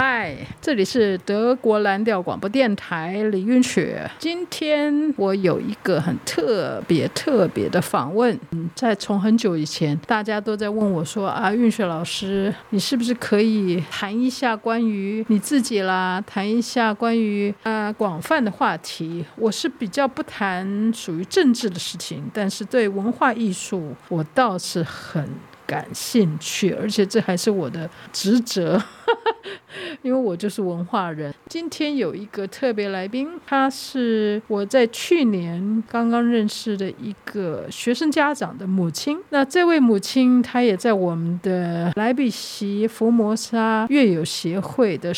嗨，这里是德国蓝调广播电台李韵雪。今天我有一个很特别的访问。在从很久以前，大家都在问我说韵雪老师，你是不是可以谈一下关于你自己啦，谈一下关于广泛的话题。我是比较不谈属于政治的事情，但是对文化艺术我倒是很感兴趣，而且这还是我的职责因为我就是文化人。今天有一个特别来宾，他是我在去年刚刚认识的一个学生家长的母亲。那这位母亲她也在我们的莱比锡福摩沙乐友协会的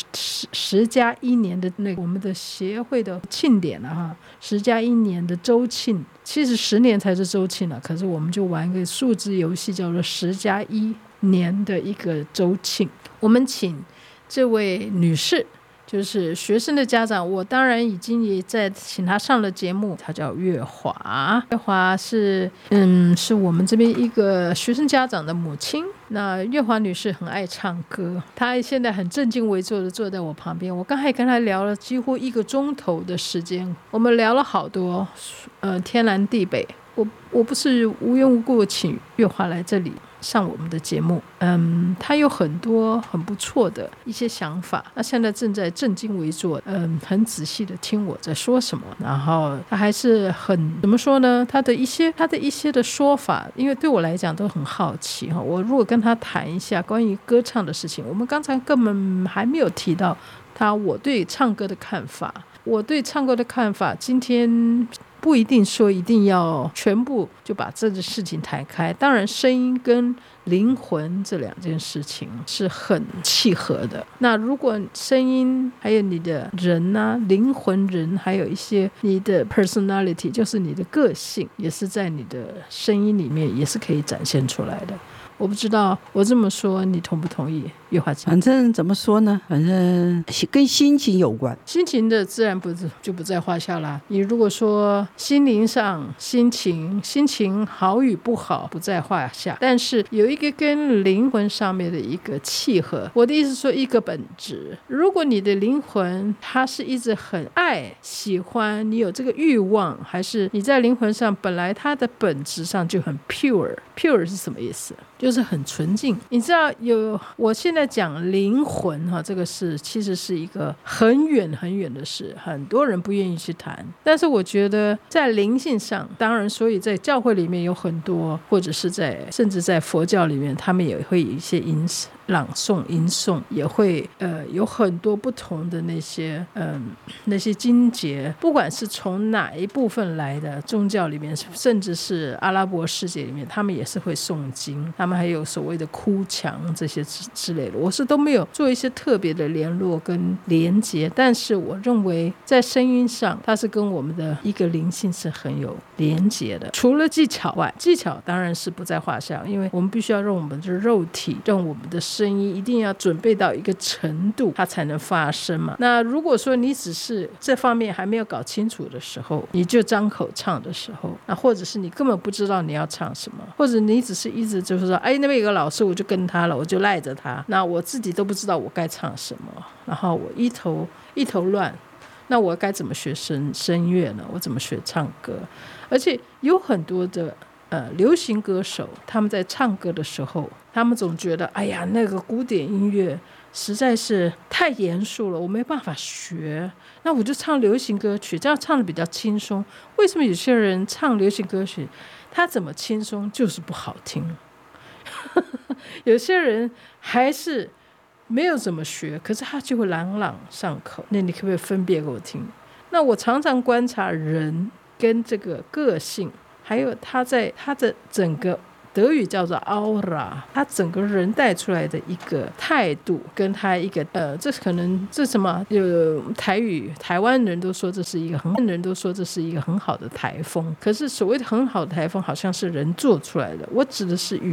10+1年的我们的协会的庆典了10+1年的周庆。其实10年才是周庆了，可是我们就玩一个数字游戏，叫做10+1年的一个周庆。我们请这位女士，就是学生的家长，我当然已经也在请她上了节目。她叫月华，月华是我们这边一个学生家长的母亲。那月华女士很爱唱歌，她现在很正襟危坐的坐在我旁边。我刚才跟她聊了几乎1个钟头的时间，我们聊了好多天南地北。我不是无缘无故请月华来这里上我们的节目，他有很多很不错的一些想法，那现在正在正襟危坐，很仔细的听我在说什么，然后他还是很怎么说呢？他的一些的说法，因为对我来讲都很好奇哈。我如果跟他谈一下关于歌唱的事情，我们刚才根本还没有提到我对唱歌的看法。我对唱歌的看法，今天不一定说一定要全部就把这个事情谈开。当然声音跟灵魂这2件事情是很契合的。那如果声音还有你的人灵魂人，还有一些你的 personality， 就是你的个性，也是在你的声音里面也是可以展现出来的。我不知道我这么说你同不同意，月华姐？ 反正怎么说呢，反正跟心情有关， 心情的自然就不在话下啦。你如果说心灵上心情好与不好不在话下，但是有一个跟灵魂上面的一个契合。我的意思说一个本质，如果你的灵魂它是一直很爱喜欢，你有这个欲望，还是你在灵魂上本来它的本质上就很 pure 是什么意思？就是很纯净。你知道我现在讲灵魂这个其实是一个很远的事，很多人不愿意去谈。但是我觉得在灵性上，当然所以在教会里面有很多，或者是甚至在佛教里面，他们也会有一些朗诵吟诵，也会有很多不同的那些经节，不管是从哪一部分来的宗教里面，甚至是阿拉伯世界里面，他们也是会诵经，他们还有所谓的哭墙这些之类的。我是都没有做一些特别的联络跟连结，但是我认为在声音上它是跟我们的一个灵性是很有连结的。除了技巧外，技巧当然是不在话下，因为我们必须要让我们的肉体，让我们的声音一定要准备到一个程度，它才能发声嘛。那如果说你只是这方面还没有搞清楚的时候，你就张口唱的时候，那或者是你根本不知道你要唱什么，或者你只是一直就是说那边有个老师，我就跟他了，我就赖着他，那我自己都不知道我该唱什么，然后我一头乱，那我该怎么学声乐呢？我怎么学唱歌？而且有很多的流行歌手，他们在唱歌的时候，他们总觉得那个古典音乐实在是太严肃了，我没办法学，那我就唱流行歌曲，这样唱的比较轻松。为什么有些人唱流行歌曲他怎么轻松就是不好听？有些人还是没有怎么学，可是他就会朗朗上口。那你可不可以分别给我听？那我常常观察人跟这个个性，还有他在他的整个德语叫做 aura， 他整个人带出来的一个态度，跟他一个这可能这什么有台语，台湾人都说这是一个很好的台风，可是所谓的很好的台风好像是人做出来的，我指的是